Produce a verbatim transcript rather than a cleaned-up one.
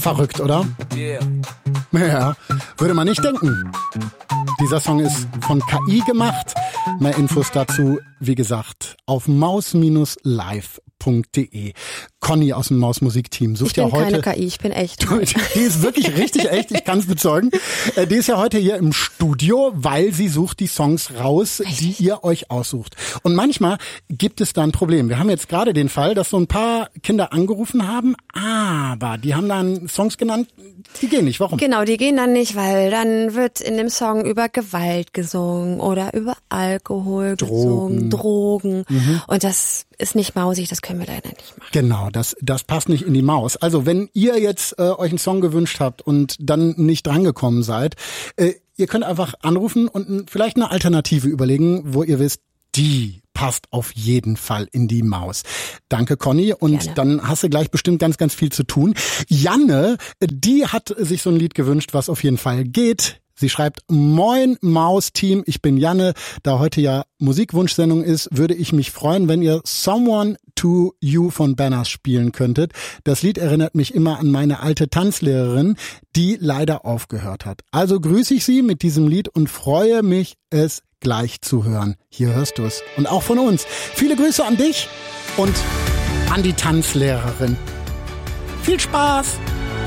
Verrückt, oder? Ja, würde man nicht denken. Dieser Song ist von K I gemacht. Mehr Infos dazu, wie gesagt, auf maus live punkt de. Conny aus dem Maus-Musikteam sucht ja heute... Ich bin keine K I, ich bin echt. Die ist wirklich richtig echt, ich kann es bezeugen. Die ist ja heute hier im Studio, weil sie sucht die Songs raus, richtig, die ihr euch aussucht. Und manchmal gibt es da ein Problem. Wir haben jetzt gerade den Fall, dass so ein paar Kinder angerufen haben, aber die haben dann Songs genannt, die gehen nicht. Warum? Genau, die gehen dann nicht, weil dann wird in dem Song über Gewalt gesungen oder über Alkohol Drogen. gesungen, Drogen. Mhm. Und das ist nicht mausig, das können wir leider nicht machen. Genau, das das passt nicht in die Maus. Also wenn ihr jetzt äh, euch einen Song gewünscht habt und dann nicht drangekommen seid, äh, ihr könnt einfach anrufen und vielleicht eine Alternative überlegen, wo ihr wisst, die passt auf jeden Fall in die Maus. Danke, Conny. Und Gerne. Dann hast du gleich bestimmt ganz, ganz viel zu tun. Janne, die hat sich so ein Lied gewünscht, was auf jeden Fall geht. Sie schreibt, Moin Maus-Team, ich bin Janne. Da heute ja Musikwunschsendung ist, würde ich mich freuen, wenn ihr Someone to You von Banners spielen könntet. Das Lied erinnert mich immer an meine alte Tanzlehrerin, die leider aufgehört hat. Also grüße ich sie mit diesem Lied und freue mich, es gleich zu hören. Hier hörst du es. Und auch von uns. Viele Grüße an dich und an die Tanzlehrerin. Viel Spaß!